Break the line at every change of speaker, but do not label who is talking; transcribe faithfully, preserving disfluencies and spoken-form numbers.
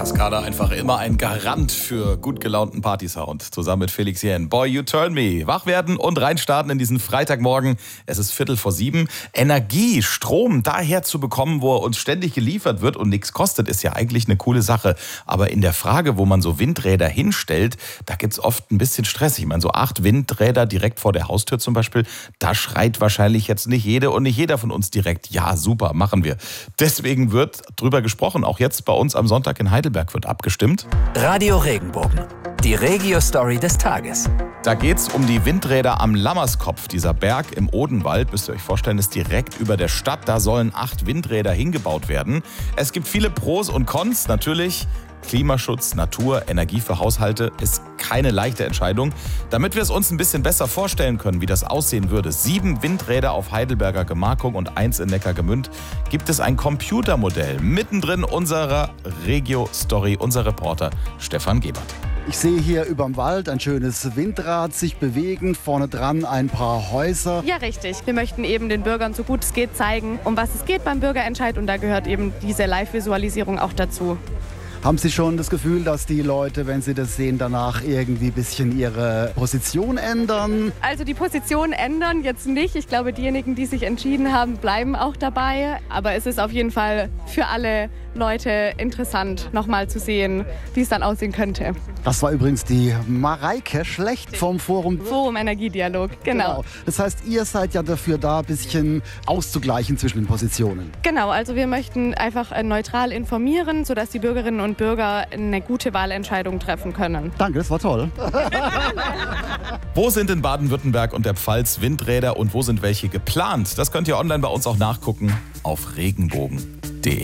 Cascada einfach immer ein Garant für gut gelaunten Partysound. Zusammen mit Felix Jähn. Boy, you turn me. Wach werden und reinstarten in diesen Freitagmorgen. Es ist Viertel vor sieben. Energie, Strom daher zu bekommen, wo er uns ständig geliefert wird und nichts kostet, ist ja eigentlich eine coole Sache. Aber in der Frage, wo man so Windräder hinstellt, da gibt's oft ein bisschen Stress. Ich meine, so acht Windräder direkt vor der Haustür zum Beispiel, da schreit wahrscheinlich jetzt nicht jede und nicht jeder von uns direkt, ja super, machen wir. Deswegen wird drüber gesprochen, auch jetzt bei uns am Sonntag in Heidelberg wird abgestimmt.
Radio Regenbogen, die Regio-Story des Tages.
Da geht's um die Windräder am Lammerskopf. Dieser Berg im Odenwald, müsst ihr euch vorstellen, ist direkt über der Stadt. Da sollen acht Windräder hingebaut werden. Es gibt viele Pros und Cons, natürlich. Klimaschutz, Natur, Energie für Haushalte ist keine leichte Entscheidung. Damit wir es uns ein bisschen besser vorstellen können, wie das aussehen würde, sieben Windräder auf Heidelberger Gemarkung und eins in Neckargemünd, gibt es ein Computermodell. Mittendrin unserer Regio-Story, unser Reporter Stefan Gebert.
Ich sehe hier überm Wald ein schönes Windrad sich bewegen, vorne dran ein paar Häuser.
Ja, richtig. Wir möchten eben den Bürgern so gut es geht zeigen, um was es geht beim Bürgerentscheid, und da gehört eben diese Live-Visualisierung auch dazu.
Haben Sie schon das Gefühl, dass die Leute, wenn sie das sehen, danach irgendwie ein bisschen ihre Position ändern?
Also die Position ändern jetzt nicht. Ich glaube, diejenigen, die sich entschieden haben, bleiben auch dabei. Aber es ist auf jeden Fall für alle Leute interessant, nochmal zu sehen, wie es dann aussehen könnte.
Das war übrigens die Mareike Schlecht vom Forum.
Forum Energiedialog, genau.
genau. Das heißt, ihr seid ja dafür da, ein bisschen auszugleichen zwischen den Positionen.
Genau, also wir möchten einfach neutral informieren, sodass die Bürgerinnen und Bürger eine gute Wahlentscheidung treffen können.
Danke, das war toll.
Wo sind in Baden-Württemberg und der Pfalz Windräder und wo sind welche geplant? Das könnt ihr online bei uns auch nachgucken auf regenbogen punkt de.